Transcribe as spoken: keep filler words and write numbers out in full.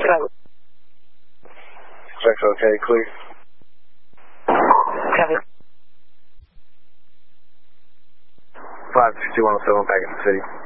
Copy. Check's okay, clear. Copy. five six two one oh seven back in the city.